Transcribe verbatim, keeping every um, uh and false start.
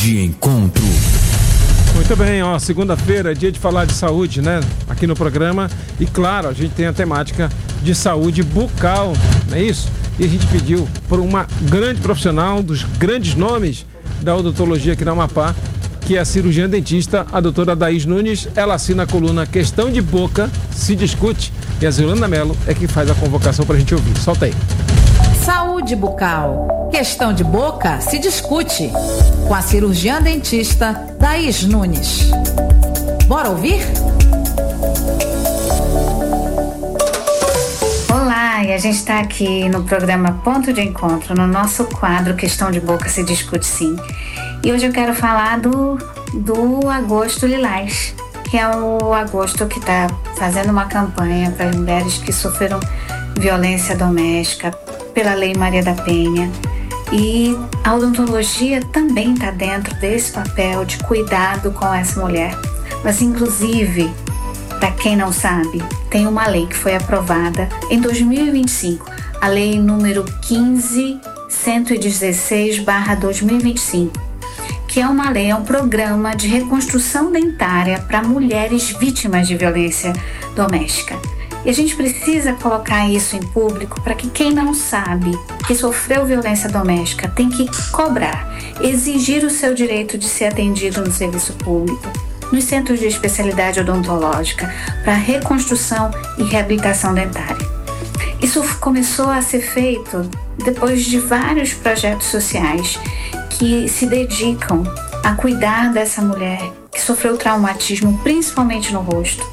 De encontro. Muito bem, ó, segunda-feira é dia de falar de saúde, né? Aqui no programa. E claro, a gente tem a temática de saúde bucal, não é isso? E a gente pediu por uma grande profissional, dos grandes nomes da odontologia aqui na Amapá, que é a cirurgiã dentista, a doutora Daís Nunes. Ela assina a coluna Questão de Boca se Discute. E a Zilanda Mello é quem faz a convocação pra gente ouvir. Solta aí. Saúde bucal. Questão de boca se discute. Com a cirurgiã dentista Daís Nunes. Bora ouvir? Olá, e a gente está aqui no programa Ponto de Encontro, no nosso quadro Questão de Boca se Discute Sim. E hoje eu quero falar do, do Agosto Lilás, que é o agosto que está fazendo uma campanha para as mulheres que sofreram violência doméstica pela Lei Maria da Penha. E a odontologia também está dentro desse papel de cuidado com essa mulher. Mas, inclusive, para quem não sabe, tem uma lei que foi aprovada em dois mil e vinte e cinco, a lei número quinze mil cento e dezesseis barra dois mil e vinte e cinco, que é uma lei, é um programa de reconstrução dentária para mulheres vítimas de violência doméstica. E a gente precisa colocar isso em público para que quem não sabe que sofreu violência doméstica tem que cobrar, exigir o seu direito de ser atendido no serviço público, nos centros de especialidade odontológica para reconstrução e reabilitação dentária. Isso começou a ser feito depois de vários projetos sociais que se dedicam a cuidar dessa mulher que sofreu traumatismo, principalmente no rosto,